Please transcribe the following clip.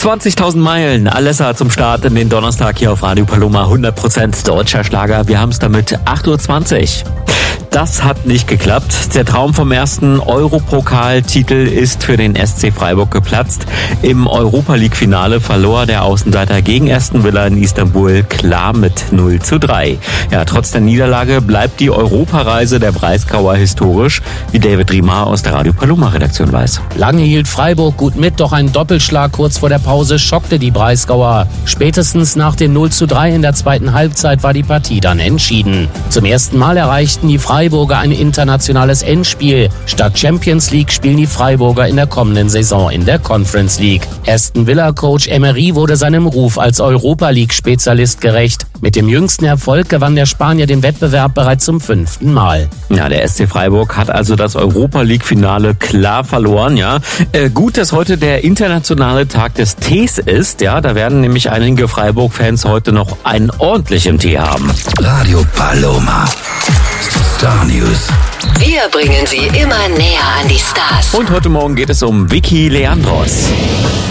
20.000 Meilen, Alessa zum Start in den Donnerstag hier auf Radio Paloma, 100% deutscher Schlager. Wir haben es damit 8.20 Uhr. Das hat nicht geklappt. Der Traum vom ersten Europokaltitel ist für den SC Freiburg geplatzt. Im Europa-League-Finale verlor der Außenseiter gegen Aston Villa in Istanbul klar mit 0:3. Ja, trotz der Niederlage bleibt die Europareise der Breisgauer historisch, wie David Riemer aus der Radio Paloma-Redaktion weiß. Lange hielt Freiburg gut mit, doch ein Doppelschlag kurz vor der Pause schockte die Breisgauer. Spätestens nach dem 0:3 in der zweiten Halbzeit war die Partie dann entschieden. Zum ersten Mal erreichten die Freiburger ein internationales Endspiel. Statt Champions League spielen die Freiburger in der kommenden Saison in der Conference League. Aston Villa-Coach Emery wurde seinem Ruf als Europa-League-Spezialist gerecht. Mit dem jüngsten Erfolg gewann der Spanier den Wettbewerb bereits zum 5. Mal. Ja, der SC Freiburg hat also das Europa-League-Finale klar verloren. Ja, gut, dass heute der internationale Tag des Tees ist. Ja, da werden nämlich einige Freiburg-Fans heute noch einen ordentlichen Tee haben. Radio Paloma. Star News. Wir bringen Sie immer näher an die Stars. Und heute Morgen geht es um Vicky Leandros.